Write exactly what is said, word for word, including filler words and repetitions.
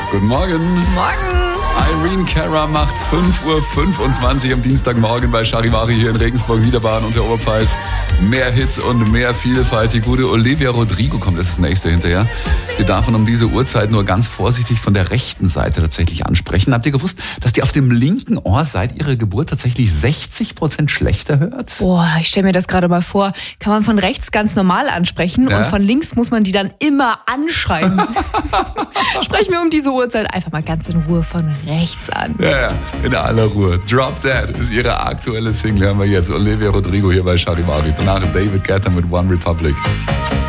Guten Morgen. Morgen. Irene Cara macht's fünf Uhr fünfundzwanzig am Dienstagmorgen bei Charivari hier in Regensburg, Niederbayern und der Oberpfalz. Mehr Hits und mehr Vielfalt. Die gute Olivia Rodrigo kommt als das nächste hinterher. Wir darf man um diese Uhrzeit nur ganz vorsichtig von der rechten Seite tatsächlich ansprechen. Habt ihr gewusst, dass die auf dem linken Ohr seit ihrer Geburt tatsächlich sechzig Prozent schlechter hört? Boah, ich stelle mir das gerade mal vor. Kann man von rechts ganz normal ansprechen Ja. und von links muss man die dann immer anschreiben. Sprechen wir um diese Uhrzeit einfach mal ganz in Ruhe von rechts an. Ja, ja, in aller Ruhe. Drop Dead ist ihre aktuelle Single, haben wir jetzt. Olivia Rodrigo hier bei Charivari. Danach David Guetta mit One Republic.